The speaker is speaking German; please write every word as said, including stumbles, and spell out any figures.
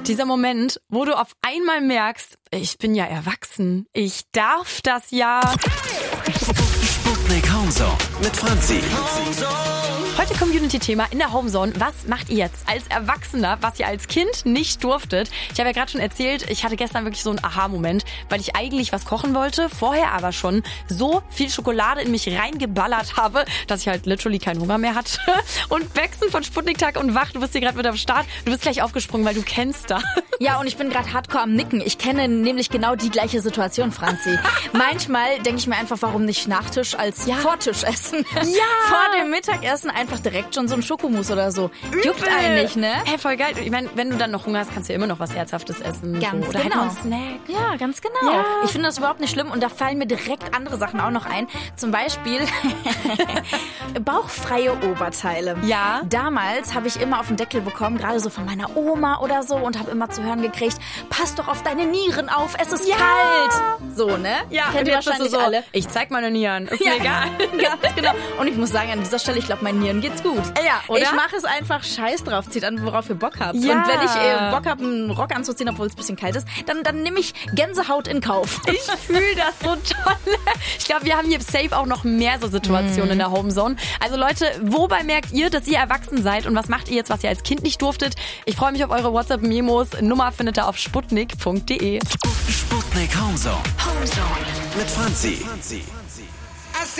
Dieser Moment, wo du auf einmal merkst, ich bin ja erwachsen, ich darf das ja. Sputnik Homezone mit Franzi. Heute Community-Thema in der Homezone. Was macht ihr jetzt als Erwachsener, was ihr als Kind nicht durftet? Ich habe ja gerade schon erzählt, ich hatte gestern wirklich so einen Aha-Moment, weil ich eigentlich was kochen wollte, vorher aber schon so viel Schokolade in mich reingeballert habe, dass ich halt literally keinen Hunger mehr hatte. Und Baxen von Sputnik Tag und Wach, du bist hier gerade mit am Start. Du bist gleich aufgesprungen, weil du kennst das. Ja, und ich bin gerade hardcore am Nicken. Ich kenne nämlich genau die gleiche Situation, Franzi. Manchmal denke ich mir einfach, warum nicht Nachtisch als Ja. Vortisch essen? Ja! Vor dem Mittagessen einfach direkt schon so ein Schokomus oder so. Juckt Übel. einen nicht, ne? Hey, voll geil. Ich meine, wenn du dann noch Hunger hast, kannst du ja immer noch was Herzhaftes essen. Ganz so. Oder genau. halt noch einen Snack. Ja, ganz genau. Ja. Ich finde das überhaupt nicht schlimm und da fallen mir direkt andere Sachen auch noch ein. Zum Beispiel bauchfreie Oberteile. Ja. Damals habe ich immer auf den Deckel bekommen, gerade so von meiner Oma oder so, und habe immer zu hören gekriegt, pass doch auf deine Nieren auf, es ist Ja. kalt. So, ne? Ja, Kennt und ihr jetzt bist du wahrscheinlich so, alle. ich zeig meine Nieren, ist Ja, mir egal. ganz genau. Und ich muss sagen, an dieser Stelle, ich glaube, meinen Nieren geht's gut. Ja, oder? Ich mache es einfach scheiß drauf, zieht an, worauf ihr Bock habt. Ja. Und wenn ich äh, Bock habe, einen Rock anzuziehen, obwohl es ein bisschen kalt ist, dann, dann nehme ich Gänsehaut in Kauf. Ich fühle das so toll. Ich glaube, wir haben hier safe auch noch mehr so Situationen in der Homezone. Also Leute, wobei merkt ihr, dass ihr erwachsen seid und was macht ihr jetzt, was ihr als Kind nicht durftet? Ich freue mich auf eure WhatsApp-Memos. Nummer findet ihr auf sputnik punkt de. Sputnik Homezone. Homezone mit Franzi.